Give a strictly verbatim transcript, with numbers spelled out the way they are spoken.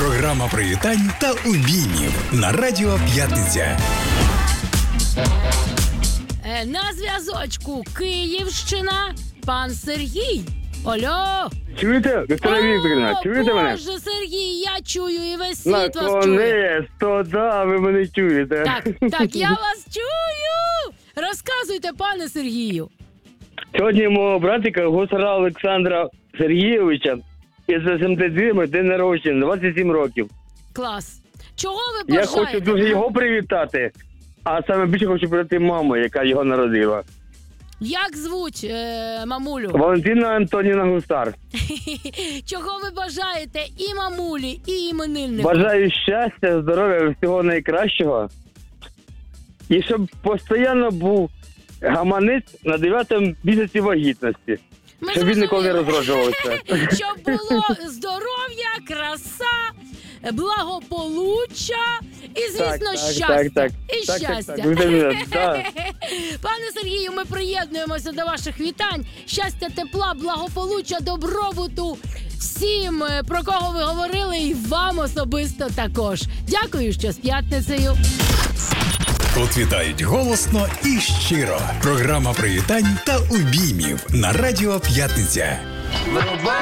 Програма привітань та обіймів на Радіо П'ятниця. Е, на зв'язочку Київщина, пан Сергій. Алло. Чуєте, Віктора Вікторівна, чуєте мене? Боже, Сергій, я чую і весь На світ вас чує. конець, то да, ви мене чуєте. Так, так, я вас чую. Розказуйте, пане Сергію. Сьогодні мого братика, гусара Олександра Сергійовича, із сімдесятим день народження, двадцять сім років. Клас. Чого ви Я бажаєте? хочу дуже його привітати, а саме більше хочу привітати маму, яка його народила. Як звуть е, мамулю? Валентина Антоніна Гусар. Чого ви бажаєте і мамулі, і імениннику? Бажаю щастя, здоров'я, всього найкращого. І щоб постійно був гаманець на дев'ятому місяці вагітності. Ми Щоб він ніколи не зрозуміли. розроджувався. Щоб було здоров'я, краса, благополуччя і, звісно, Так, так, щастя. так, так. І Так, так, щастя. так, Віталіна, так. Пане Сергію, ми приєднуємося до ваших вітань. Щастя, тепла, благополуччя, добробуту всім, е, про кого ви говорили, і вам особисто також. Дякую, що з п'ятницею. Тут вітають голосно і щиро. Програма привітань та обіймів на Радіо П'ятниця. Врубай